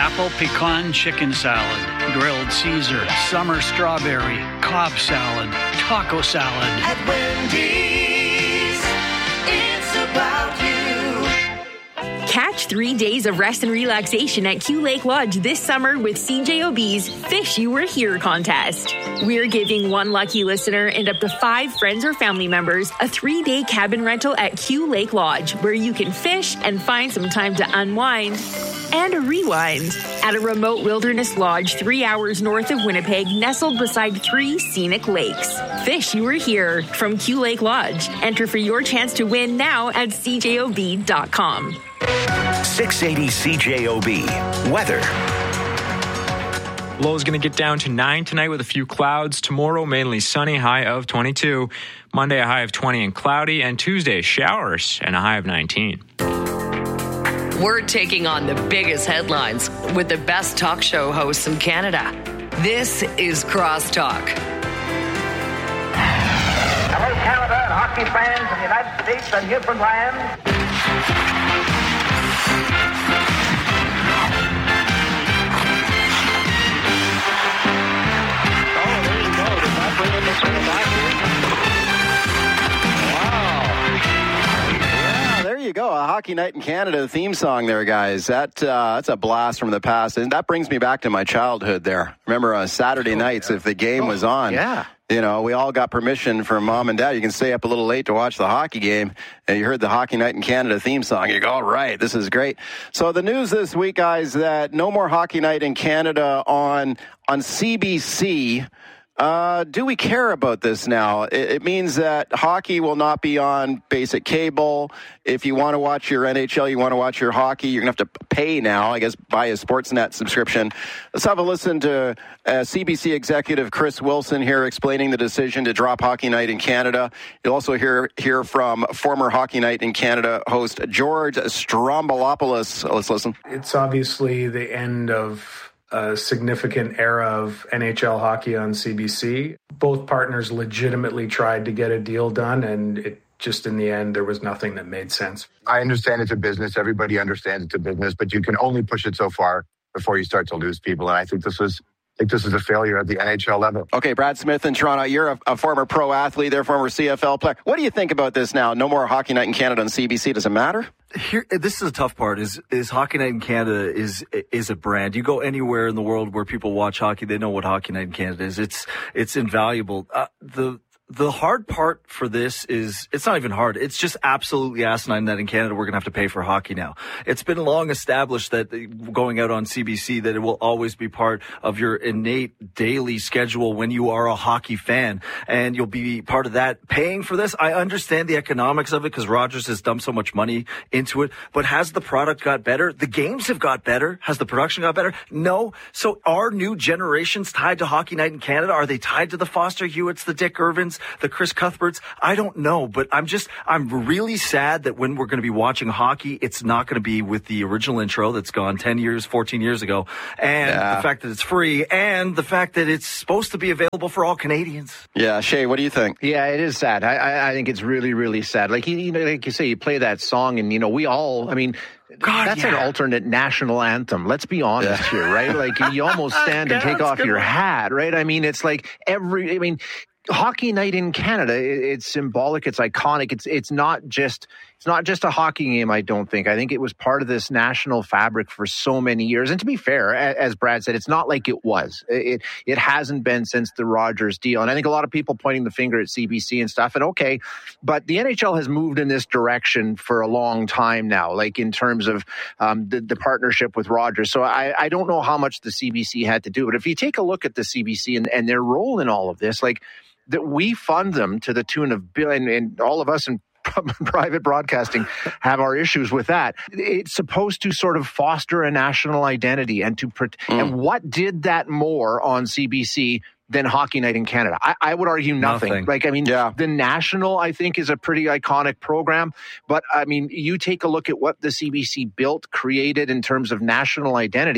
apple pecan chicken salad, grilled Caesar, summer strawberry, Cobb salad, taco salad. At Wendy's, it's about you. Catch 3 days of rest and relaxation at Q Lake Lodge this summer with CJOB's Fish You Were Here contest. We're giving one lucky listener and up to 5 friends or family members a 3-day cabin rental at Q Lake Lodge, where you can fish and find some time to unwind and rewind at a remote wilderness lodge 3 hours north of Winnipeg, nestled beside 3 scenic lakes. Fish You Were Here from Q Lake Lodge. Enter for your chance to win now at cjob.com. 680 CJOB. Weather. Low is going to get down to 9 tonight with a few clouds. Tomorrow, mainly sunny, high of 22. Monday, a high of 20 and cloudy. And Tuesday, showers and a high of 19. We're taking on the biggest headlines with the best talk show hosts in Canada. This is Crosstalk. Hello, Canada and hockey fans in the United States and Newfoundland. There you go, a Hockey Night in Canada theme song there, guys. That's a blast from the past, and that brings me back to my childhood there. Remember Saturday nights, if the game was on, you know, we all got permission from mom and dad. You can stay up a little late to watch the hockey game, and you heard the Hockey Night in Canada theme song. You go, all right, this is great. So the news this week, guys, that no more Hockey Night in Canada on CBC. Do we care about this now? It means that hockey will not be on basic cable. If you want to watch your NHL, you want to watch your hockey, you're going to have to pay now, I guess, buy a Sportsnet subscription. Let's have a listen to CBC executive Chris Wilson here explaining the decision to drop Hockey Night in Canada. You'll also hear from former Hockey Night in Canada host George Stroumboulopoulos. Let's listen. It's obviously the end of a significant era of NHL hockey on CBC. Both partners legitimately tried to get a deal done, and it just in the end, there was nothing that made sense. I understand it's a business. Everybody understands it's a business, but you can only push it so far before you start to lose people. And I think this is a failure at the NHL level. Okay, Brad Smith in Toronto, you're a former pro athlete, they're former CFL player. What do you think about this now? No more Hockey Night in Canada on CBC. Does it matter? Here, this is the tough part. Is Hockey Night in Canada is a brand. You go anywhere in the world where people watch hockey, they know what Hockey Night in Canada is. It's invaluable. The hard part for this is, it's not even hard. It's just absolutely asinine that in Canada we're going to have to pay for hockey now. It's been long established that going out on CBC that it will always be part of your innate daily schedule when you are a hockey fan, and you'll be part of that paying for this. I understand the economics of it because Rogers has dumped so much money into it, but has the product got better? The games have got better. Has the production got better? No. So are new generations tied to Hockey Night in Canada? Are they tied to the Foster Hewitts, the Dick Irvins, the Chris Cuthberts? I don't know, but I'm really sad that when we're going to be watching hockey, it's not going to be with the original intro that's gone 10 years, 14 years ago, and the fact that it's free, and the fact that it's supposed to be available for all Canadians. Yeah, Shay, what do you think? Yeah, it is sad. I think it's really, really sad. Like, like you say, you play that song, and, we all, that's an alternate national anthem. Let's be honest here, right? Like, you almost stand and take off your hat, right? It's like Hockey Night in Canada, it's symbolic, it's iconic. It's not just a hockey game, I don't think. I think it was part of this national fabric for so many years. And to be fair, as Brad said, it's not like it was. It hasn't been since the Rogers deal. And I think a lot of people pointing the finger at CBC and stuff, and okay, but the NHL has moved in this direction for a long time now, like in terms of the partnership with Rogers. So I don't know how much the CBC had to do. But if you take a look at the CBC and their role in all of this, like, that we fund them to the tune of billion, and all of us in private broadcasting have our issues with that. It's supposed to sort of foster a national identity and and what did that more on CBC than Hockey Night in Canada? I would argue nothing. The National, I think, is a pretty iconic program, but you take a look at what the CBC built, created in terms of national identity.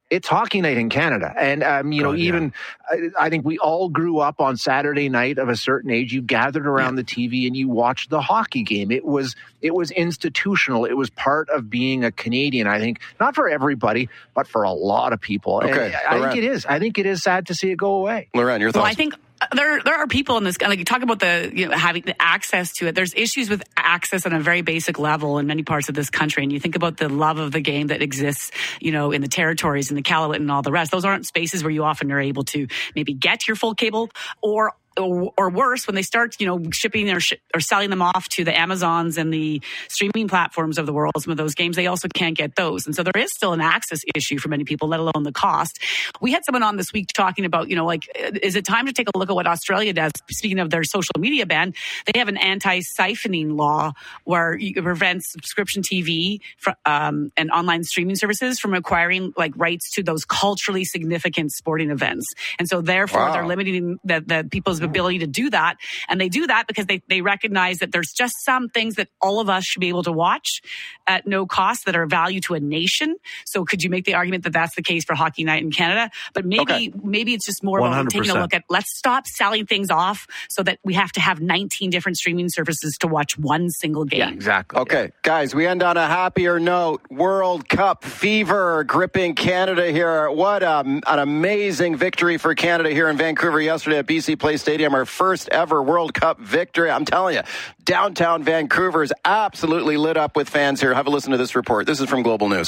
It's hockey night in Canada. And, I think we all grew up on Saturday night of a certain age. You gathered around the TV and you watched the hockey game. It was institutional. It was part of being a Canadian, I think. Not for everybody, but for a lot of people. Okay, I think it is. I think it is sad to see it go away. Loren, your thoughts? Well, I think there are people in this, like you talk about having the access to it. There's issues with access on a very basic level in many parts of this country. And you think about the love of the game that exists, in the territories and the Iqaluit and all the rest. Those aren't spaces where you often are able to maybe get your full cable or worse, when they start, shipping or selling them off to the Amazons and the streaming platforms of the world, some of those games, they also can't get those. And so there is still an access issue for many people, let alone the cost. We had someone on this week talking about, is it time to take a look at what Australia does? Speaking of their social media ban, they have an anti-siphoning law where it prevents subscription TV and online streaming services from acquiring rights to those culturally significant sporting events. And so therefore they're limiting the people's ability to do that. And they do that because they recognize that there's just some things that all of us should be able to watch at no cost that are of value to a nation. So could you make the argument that that's the case for Hockey Night in Canada? But maybe it's just more about taking a look at, let's stop selling things off so that we have to have 19 different streaming services to watch one single game. Yeah, exactly. Okay, guys, we end on a happier note. World Cup fever gripping Canada here. What an amazing victory for Canada here in Vancouver yesterday at BC Place Stadium. Our first ever World Cup victory. I'm telling you, downtown Vancouver is absolutely lit up with fans here. Have a listen to this report. This is from Global News.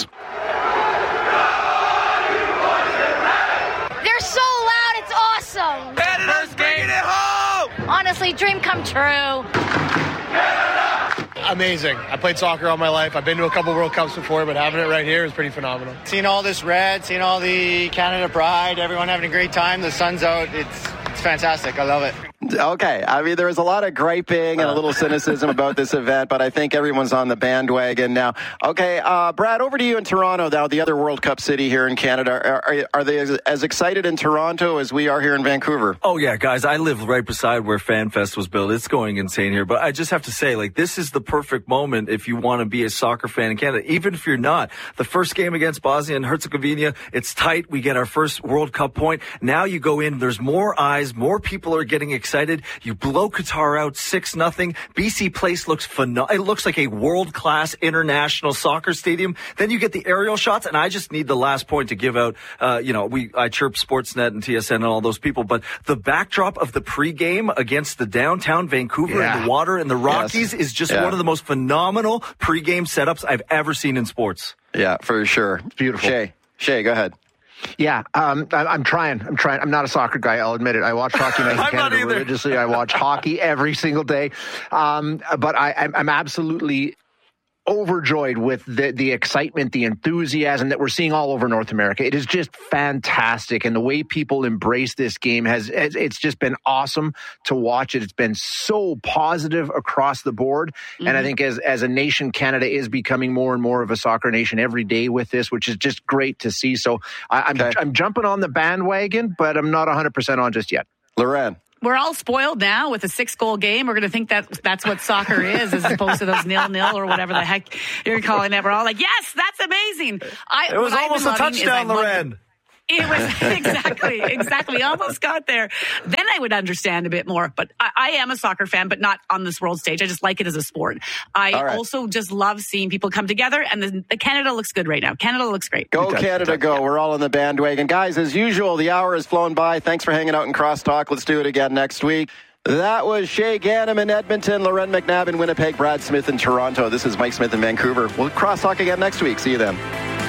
They're so loud, it's awesome. Canada's making it home! Honestly, dream come true. Amazing. I played soccer all my life. I've been to a couple World Cups before, but having it right here is pretty phenomenal. Seeing all this red, seeing all the Canada pride, everyone having a great time, the sun's out, it's fantastic. I love it. Okay. I mean, there was a lot of griping and a little cynicism about this event, but I think everyone's on the bandwagon now. Okay, Brad, over to you in Toronto now, the other World Cup city here in Canada. Are they as excited in Toronto as we are here in Vancouver? Oh, yeah, guys. I live right beside where FanFest was built. It's going insane here. But I just have to say, this is the perfect moment if you want to be a soccer fan in Canada, even if you're not. The first game against Bosnia and Herzegovina, it's tight. We get our first World Cup point. Now you go in, there's more eyes, more people are getting excited. You blow Qatar out 6-0. BC Place looks phenomenal. It looks like a world-class international soccer stadium. Then you get the aerial shots, and I just need the last point to give out. I chirp Sportsnet and TSN and all those people, but the backdrop of the pregame against the downtown Vancouver and the water and the Rockies is just one of the most phenomenal pregame setups I've ever seen in sports. Yeah, for sure. Beautiful. Shay, go ahead. Yeah, I'm trying. I'm not a soccer guy, I'll admit it. I watch Hockey Night in Canada religiously. I watch hockey every single day. But I'm absolutely overjoyed with the excitement, the enthusiasm that we're seeing all over North America. It is just fantastic. And the way people embrace this game it's just been awesome to watch it. It's been so positive across the board. Mm-hmm. And I think as a nation, Canada is becoming more and more of a soccer nation every day with this, which is just great to see. So I'm jumping on the bandwagon, but I'm not 100% on just yet. Loren. We're all spoiled now with a 6-goal game. We're going to think that's what soccer is, as opposed to those 0-0 or whatever the heck you're calling it. We're all like, yes, that's amazing. It was almost a touchdown, Loren. It was exactly. Almost got there. Then I would understand a bit more. But I am a soccer fan, but not on this world stage. I just like it as a sport. I also just love seeing people come together, and the Canada looks good right now. Canada looks great. Go Canada, go. We're all on the bandwagon. Guys, as usual, the hour has flown by. Thanks for hanging out in Crosstalk. Let's do it again next week. That was Shay Ganem in Edmonton, Loren McNabb in Winnipeg, Brad Smith in Toronto. This is Mike Smith in Vancouver. We'll Crosstalk again next week. See you then.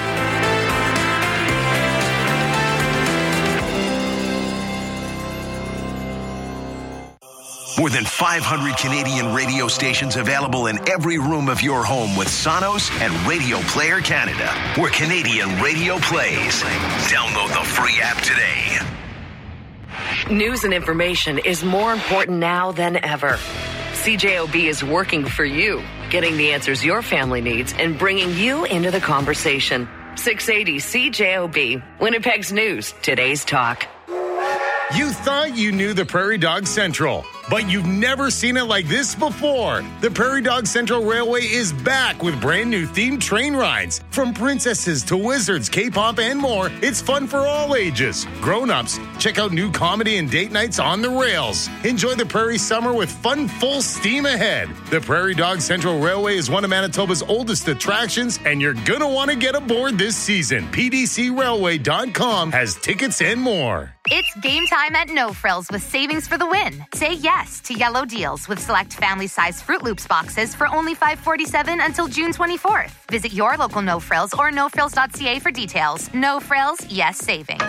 More than 500 Canadian radio stations available in every room of your home with Sonos and Radio Player Canada, where Canadian radio plays. Download the free app today. News and information is more important now than ever. CJOB is working for you, getting the answers your family needs and bringing you into the conversation. 680 CJOB, Winnipeg's news, today's talk. You thought you knew the Prairie Dog Central. but you've never seen it like this before. The Prairie Dog Central Railway is back with brand new themed train rides. From princesses to wizards, K-pop, and more, it's fun for all ages. Grown-ups, check out new comedy and date nights on the rails. Enjoy the Prairie summer with fun full steam ahead. The Prairie Dog Central Railway is one of Manitoba's oldest attractions, and you're going to want to get aboard this season. PDCRailway.com has tickets and more. It's game time at No Frills with savings for the win. Say yes to yellow deals with select family-size Fruit Loops boxes for only $5.47 until June 24th. Visit your local No Frills or nofrills.ca for details. No Frills, yes savings.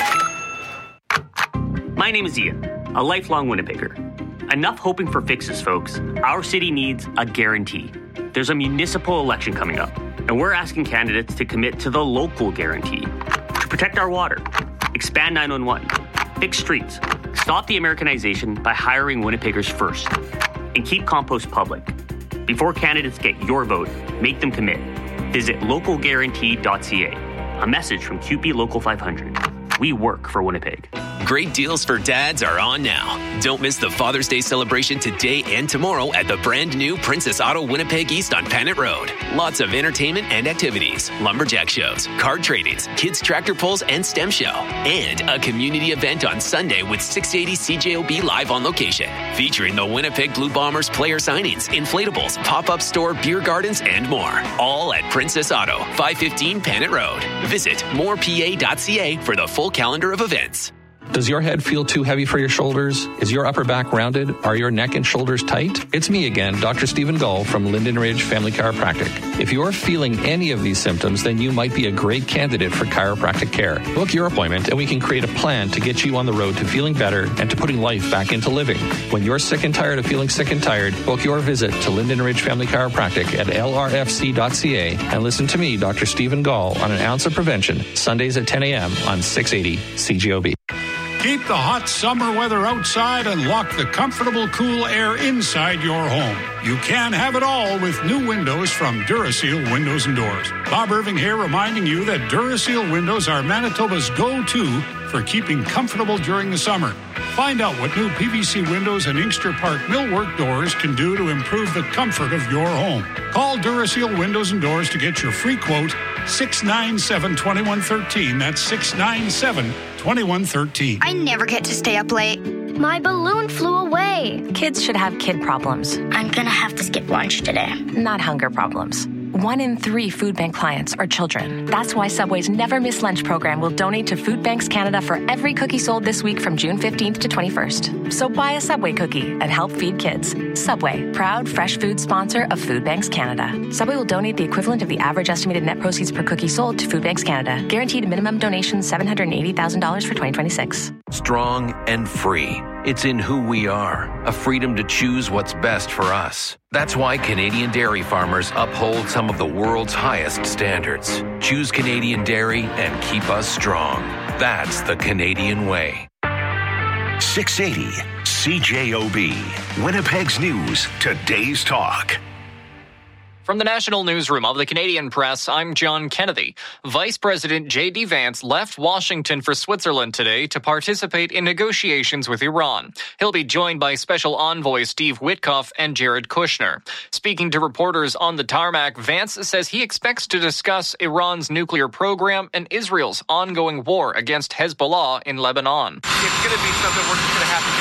My name is Ian, a lifelong Winnipegger. Enough hoping for fixes, folks. Our city needs a guarantee. There's a municipal election coming up, and we're asking candidates to commit to the local guarantee. To protect our water, expand 911, fix streets, stop the Americanization by hiring Winnipeggers first, and keep compost public. Before candidates get your vote, make them commit. Visit localguarantee.ca. A message from QP Local 500. We work for Winnipeg. Great deals for dads are on now. Don't miss the Father's Day celebration today and tomorrow at the brand new Princess Auto Winnipeg East on Panet Road. Lots of entertainment and activities, lumberjack shows, card tradings, kids tractor pulls and STEM show, and a community event on Sunday with 680 CJOB live on location, featuring the Winnipeg Blue Bombers player signings, inflatables, pop-up store, beer gardens, and more. All at Princess Auto, 515 Panet Road. Visit morepa.ca for the full calendar of events. Does your head feel too heavy for your shoulders? Is your upper back rounded? Are your neck and shoulders tight? It's me again, Dr. Stephen Gull from Linden Ridge Family Chiropractic. If you're feeling any of these symptoms, then you might be a great candidate for chiropractic care. Book your appointment and we can create a plan to get you on the road to feeling better and to putting life back into living. When you're sick and tired of feeling sick and tired, book your visit to Linden Ridge Family Chiropractic at lrfc.ca and listen to me, Dr. Stephen Gull, on An Ounce of Prevention, Sundays at 10 a.m. on 680 CJOB. Keep the hot summer weather outside and lock the comfortable, cool air inside your home. You can have it all with new windows from Duraseal Windows and Doors. Bob Irving here reminding you that Duraseal windows are Manitoba's go-to for keeping comfortable during the summer. Find out what new PVC windows and Inkster Park millwork doors can do to improve the comfort of your home. Call Duraseal Windows and Doors to get your free quote, 697-2113. That's 697-2113. I never get to stay up late. My balloon flew away. Kids should have kid problems. I'm gonna have to skip lunch today. Not hunger problems. 1 in 3 food bank clients are children. That's why Subway's Never Miss Lunch program will donate to Food Banks Canada for every cookie sold this week from June 15th to 21st. So buy a Subway cookie and help feed kids. Subway, proud fresh food sponsor of Food Banks Canada. Subway will donate the equivalent of the average estimated net proceeds per cookie sold to Food Banks Canada. Guaranteed minimum donation $780,000 for 2026. Strong and free. It's in who we are, a freedom to choose what's best for us. That's why Canadian dairy farmers uphold some of the world's highest standards. Choose Canadian dairy and keep us strong. That's the Canadian way. 680 CJOB, Winnipeg's News, Today's Talk. From the National Newsroom of the Canadian Press, I'm John Kennedy. Vice President J.D. Vance left Washington for Switzerland today to participate in negotiations with Iran. He'll be joined by Special Envoy Steve Witkoff and Jared Kushner. Speaking to reporters on the tarmac, Vance says he expects to discuss Iran's nuclear program and Israel's ongoing war against Hezbollah in Lebanon. It's going to be something we're going to have to